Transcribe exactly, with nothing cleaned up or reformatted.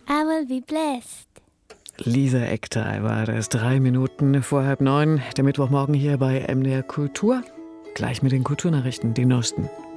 I will be blessed. Lisa Ekdahl war das, drei Minuten vor halb neun, der Mittwochmorgen hier bei M D R Kultur. Gleich mit den Kulturnachrichten, die neuesten.